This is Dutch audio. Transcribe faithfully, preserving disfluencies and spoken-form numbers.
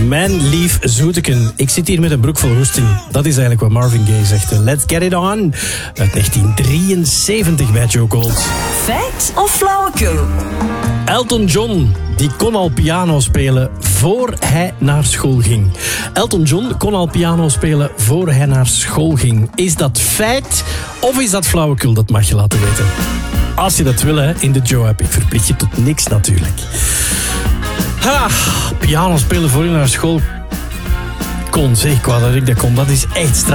Mijn lief zoeteken. Ik zit hier met een broek vol roesting. Dat is eigenlijk wat Marvin Gaye zegt. Let's get it on. Uit negentien drieënzeventig bij Joe Gold. Feit of flauwekul? Elton John, die kon al piano spelen voor hij naar school ging. Elton John kon al piano spelen voor hij naar school ging. Is dat feit of is dat flauwekul? Dat mag je laten weten. Als je dat wil, hè, in de Joe-app. Ik verplicht je tot niks natuurlijk. Ha, piano spelen voor je naar school kon. Zeg, ik wou dat ik dat kon. Dat is echt straf.